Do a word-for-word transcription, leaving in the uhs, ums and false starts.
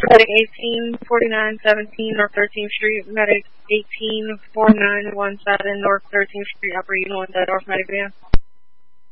Medic eighteen forty-nine seventeen North thirteenth Street. Medic eighteen forty-nine seventeen North thirteenth Street. Upper Union with the North Medic van.